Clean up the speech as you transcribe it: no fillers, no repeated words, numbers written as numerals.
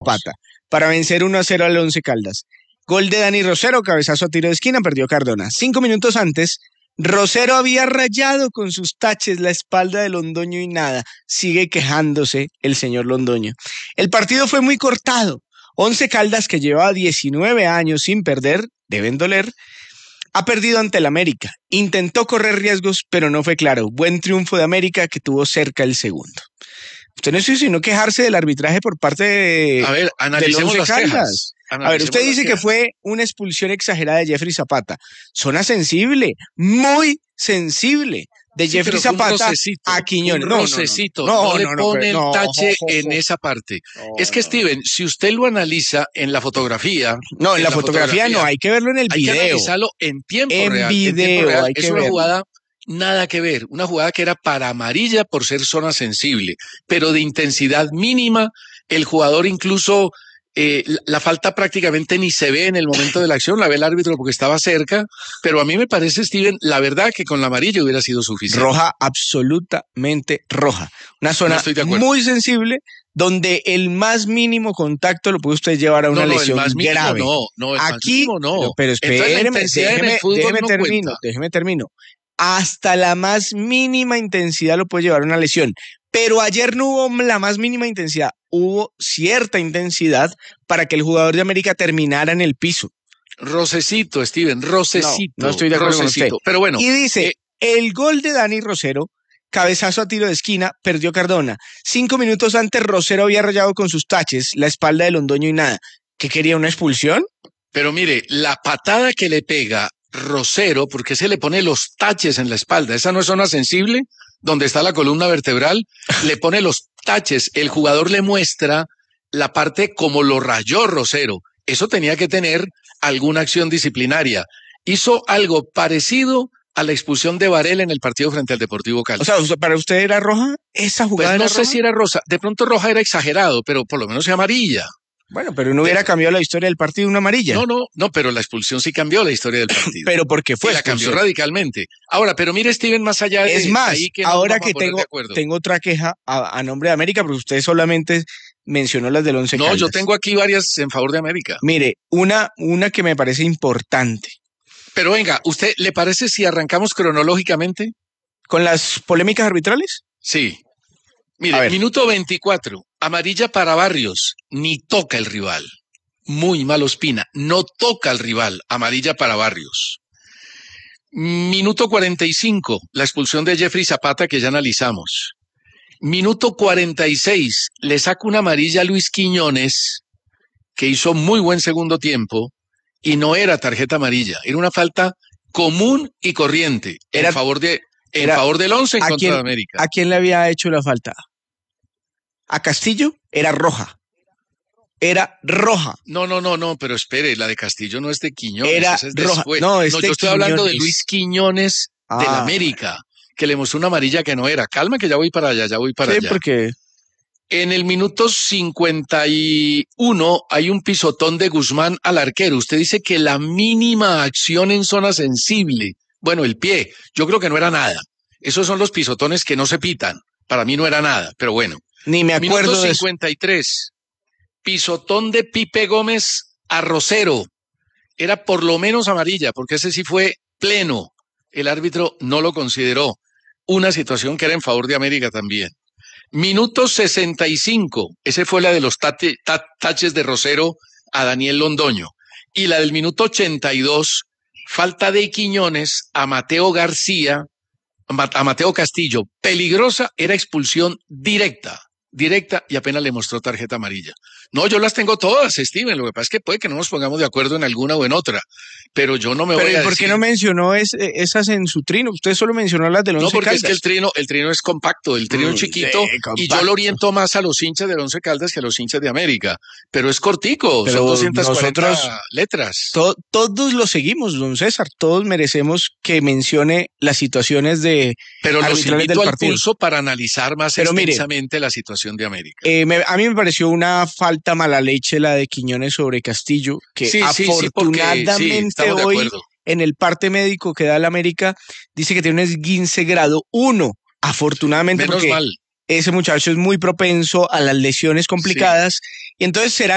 Zapata para vencer 1-0 al Once Caldas. Gol de Dani Rosero, cabezazo a tiro de esquina, perdió Cardona. 5 minutos antes, Rosero había rayado con sus taches la espalda de Londoño y nada. Sigue quejándose el señor Londoño. El partido fue muy cortado. Once Caldas, que llevaba 19 años sin perder, deben doler, ha perdido ante el América. Intentó correr riesgos, pero no fue claro. Buen triunfo de América, que tuvo cerca el segundo. Usted no hizo sino quejarse del arbitraje por parte de, a ver, analicemos del Once las Caldas. A ver, usted dice que fue una expulsión exagerada de Jeffrey Zapata. Zona sensible, muy sensible, de Jeffrey Zapata a Quiñones. Un rocecito, no le pone el tache en esa parte. Es que, Steven, si usted lo analiza en la fotografía... No, en la fotografía no, hay que verlo en el video. Hay que analizarlo en tiempo real. En tiempo real, es una jugada... Nada que ver, una jugada que era para amarilla por ser zona sensible, pero de intensidad mínima. El jugador incluso, la falta prácticamente ni se ve en el momento de la acción, la ve el árbitro porque estaba cerca, pero a mí me parece, Steven, la verdad que con la amarilla hubiera sido suficiente. Roja, absolutamente roja. Una zona muy sensible, donde el más mínimo contacto lo puede usted llevar a una lesión grave. Aquí no. Pero espéreme, déjeme termino. Hasta la más mínima intensidad lo puede llevar a una lesión. Pero ayer no hubo la más mínima intensidad, hubo cierta intensidad para que el jugador de América terminara en el piso. Rocecito, Steven, rocecito. No estoy de acuerdo con usted. Pero bueno. Y dice, el gol de Dani Rosero, cabezazo a tiro de esquina, perdió Cardona. 5 minutos antes, Rosero había rayado con sus taches la espalda de Londoño y nada. ¿Qué quería, una expulsión? Pero mire, la patada que le pega Rosero, porque se le pone los taches en la espalda, esa no es zona sensible, donde está la columna vertebral, le pone los taches, el jugador le muestra la parte como lo rayó Rosero, eso tenía que tener alguna acción disciplinaria, hizo algo parecido a la expulsión de Varela en el partido frente al Deportivo Cali. O sea, ¿para usted era roja esa jugada? Pues no sé si era roja, de pronto roja era exagerado, pero por lo menos es amarilla. Bueno, pero no hubiera cambiado la historia del partido una amarilla. No, pero la expulsión sí cambió la historia del partido. Pero porque fue. Y la cambió radicalmente. Ahora, pero mire, Steven, más allá de... Es más, ahí que ahora que tengo otra queja a nombre de América, porque usted solamente mencionó las del Once Caldas. No, yo tengo aquí varias en favor de América. Mire, una que me parece importante. Pero venga, ¿usted le parece si arrancamos cronológicamente? ¿Con las polémicas arbitrales? Sí. Mire, minuto 24, amarilla para Barrios, ni toca el rival. Muy mal Ospina, no toca al rival, amarilla para Barrios. Minuto 45, la expulsión de Jeffrey Zapata que ya analizamos. Minuto 46, le saca una amarilla a Luis Quiñones, que hizo muy buen segundo tiempo, y no era tarjeta amarilla, era una falta común y corriente, en favor del Once en contra de América. ¿A quién le había hecho la falta? ¿A Castillo? Era roja. Era roja. No, pero espere, la de Castillo no es de Quiñones. Era esa es roja. No, yo estoy hablando de Luis Quiñones del América, que le mostró una amarilla que no era. Calma que ya voy para allá. Sí, porque... En el minuto 51 hay un pisotón de Guzmán al arquero. Usted dice que la mínima acción en zona sensible, bueno, el pie, yo creo que no era nada. Esos son los pisotones que no se pitan. Para mí no era nada, pero bueno. Ni me acuerdo Minuto 53, pisotón de Pipe Gómez a Rosero. Era por lo menos amarilla, porque ese sí fue pleno. El árbitro no lo consideró. Una situación que era en favor de América también. Minuto 65, ese fue la de los taches de Rosero a Daniel Londoño. Y la del minuto 82, falta de Quiñones a Mateo García, a Mateo Castillo. Peligrosa, era expulsión directa, y apenas le mostró tarjeta amarilla. No, yo las tengo todas, Steven, lo que pasa es que puede que no nos pongamos de acuerdo en alguna o en otra, pero yo no me voy a decir... ¿Por qué no mencionó esas en su trino? Usted solo mencionó las del Once Caldas. No, porque es que el trino es compacto, el trino es chiquito, y yo lo oriento más a los hinchas del Once Caldas que a los hinchas de América, pero es cortico, pero son 240 letras. Todos lo seguimos, don César, todos merecemos que mencione las situaciones de... Pero los invito al pulso para analizar más extensamente la situación de América. A mí me pareció una falta mala leche la de Quiñones sobre Castillo, que afortunadamente hoy en el parte médico que da el América dice que tiene un esguince grado 1, afortunadamente. Menos porque mal. Ese muchacho es muy propenso a las lesiones complicadas y entonces será